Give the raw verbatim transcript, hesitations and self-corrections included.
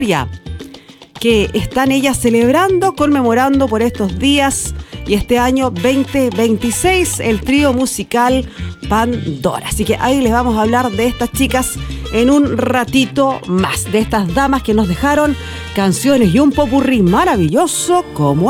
que están ellas celebrando, conmemorando por estos días y este año veinte veintiséis el trío musical Pandora. Así que ahí les vamos a hablar de estas chicas en un ratito más, de estas damas que nos dejaron canciones y un popurrí maravilloso como